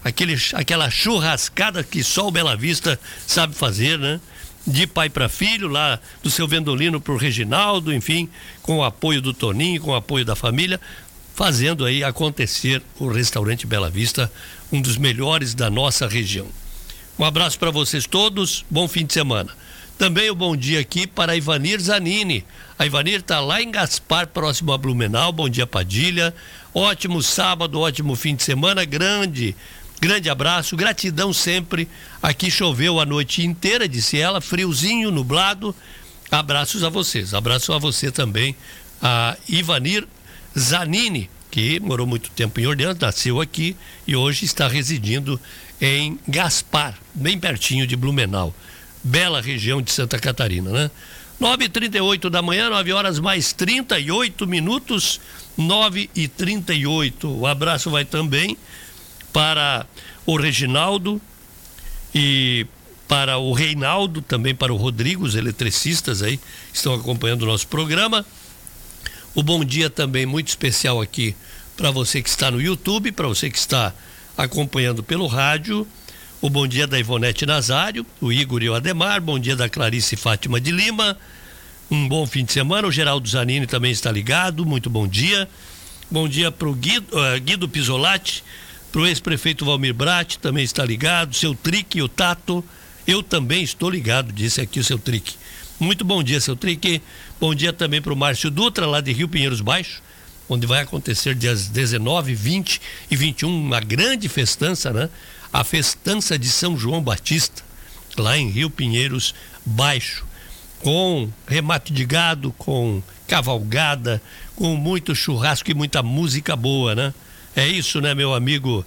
aquela churrascada que só o Bela Vista sabe fazer, né? De pai para filho, lá do seu Vendolino pro Reginaldo, enfim, com o apoio do Toninho, com o apoio da família, fazendo aí acontecer o restaurante Bela Vista, um dos melhores da nossa região. Um abraço para vocês todos, bom fim de semana. Também o bom dia aqui para a Ivanir Zanini. A Ivanir está lá em Gaspar, próximo a Blumenau. Bom dia, Padilha. Ótimo sábado, ótimo fim de semana. Grande abraço, gratidão sempre. Aqui choveu a noite inteira, disse ela, friozinho, nublado. Abraços a vocês. Abraço a você também, a Ivanir Zanini, que morou muito tempo em Orleans, nasceu aqui e hoje está residindo em Gaspar, bem pertinho de Blumenau. Bela região de Santa Catarina, né? 9h38 da manhã, 9 horas mais 38 minutos, 9h38. O abraço vai também para o Reginaldo e para o Reinaldo, também para o Rodrigo, os eletricistas aí que estão acompanhando o nosso programa. O bom dia também muito especial aqui para você que está no YouTube, para você que está acompanhando pelo rádio. O bom dia da Ivonete Nazário, o Igor e o Ademar, bom dia da Clarice Fátima de Lima, um bom fim de semana. O Geraldo Zanini também está ligado, muito bom dia. Bom dia para o Guido Pisolatti, para o ex-prefeito Valmir Bratti, também está ligado, seu Trique e o Tato, eu também estou ligado, disse aqui o seu Trique. Muito bom dia, seu Trique. Bom dia também para o Márcio Dutra, lá de Rio Pinheiros Baixo, onde vai acontecer dias 19, 20 e 21, uma grande festança, né? A festança de São João Batista, lá em Rio Pinheiros Baixo, com remate de gado, com cavalgada, com muito churrasco e muita música boa, né? É isso, né, meu amigo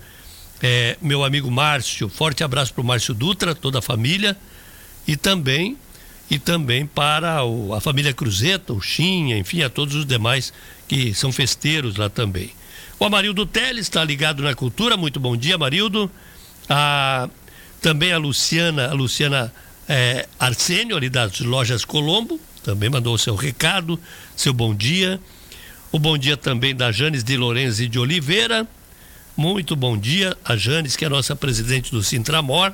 Márcio. Forte abraço para o Márcio Dutra, toda a família, e também para a família Cruzeta, o Chinha, enfim, a todos os demais que são festeiros lá também. O Amarildo Teles está ligado na cultura, muito bom dia, Amarildo. Também a Luciana Arsênio, ali das lojas Colombo, também mandou o seu recado, seu bom dia. O bom dia também da Janes de Lorenzi de Oliveira, muito bom dia, a Janes, que é a nossa presidente do Sintramor.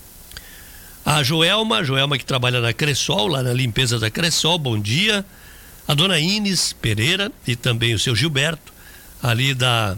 A Joelma que trabalha na Cressol, lá na limpeza da Cressol, bom dia. A dona Ines Pereira e também o seu Gilberto, ali da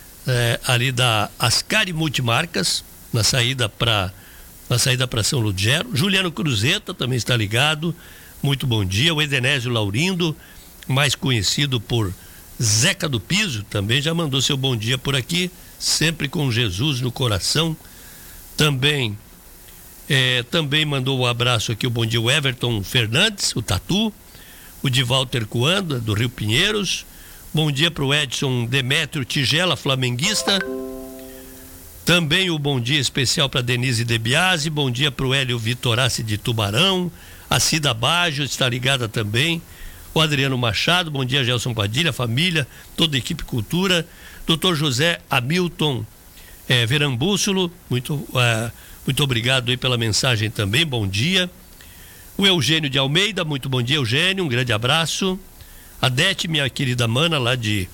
Ascari Multimarcas, na saída para São Ludgero. Juliano Cruzeta também está ligado, muito bom dia. O Edenésio Laurindo, mais conhecido por Zeca do Piso, também já mandou seu bom dia por aqui, sempre com Jesus no coração. Também mandou um abraço aqui, o bom dia, o Everton Fernandes, o Tatu, o de Walter Coanda, do Rio Pinheiros. Bom dia para o Edson Demétrio Tigela, flamenguista. Também o bom dia especial para Denise De Biasi. Bom dia para o Hélio Vitorassi de Tubarão. A Cida Baggio está ligada também. O Adriano Machado, bom dia, Gelson Padilha, família, toda a equipe Cultura. Dr. José Hamilton Verambússulo, muito obrigado aí pela mensagem também, bom dia. O Eugênio de Almeida, muito bom dia, Eugênio, um grande abraço. A Dete, minha querida mana, lá de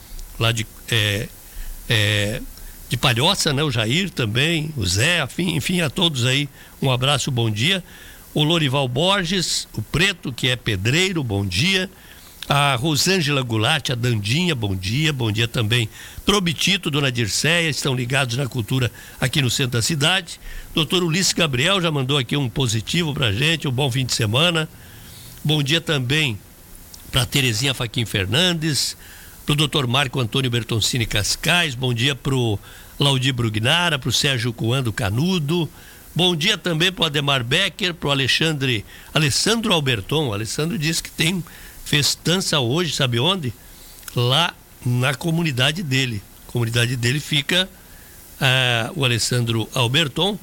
Palhoça, né? O Jair também, o Zé, enfim, a todos aí, um abraço, bom dia. O Lorival Borges, o Preto, que é pedreiro, bom dia. A Rosângela Goulart, a Dandinha, bom dia também. Trobitito, Dona Dirceia, estão ligados na cultura aqui no centro da cidade. Doutor Ulisses Gabriel já mandou aqui um positivo pra gente, um bom fim de semana. Bom dia também para Terezinha Faquim Fernandes, pro doutor Marco Antônio Bertoncini Cascais, bom dia pro Laudir Brugnara, pro Sérgio Coando Canudo. Bom dia também pro Ademar Becker, pro Alessandro Alberton. O Alessandro disse que tem festança hoje, sabe onde? Lá na comunidade dele. A comunidade dele fica, o Alessandro Alberton,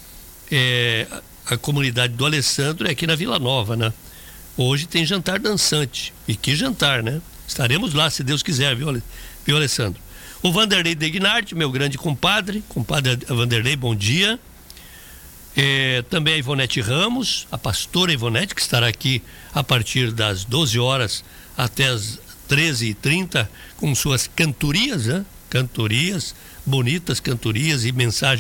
a comunidade do Alessandro é aqui na Vila Nova, né? Hoje tem jantar dançante. E que jantar, né? Estaremos lá, se Deus quiser, viu, Alessandro? O Vanderlei Degnart, meu grande compadre Vanderlei, bom dia. Também a Ivonete Ramos, a pastora Ivonete, que estará aqui a partir das 12 horas até as 13h30 com suas cantorias, né? Cantorias, bonitas cantorias e mensagens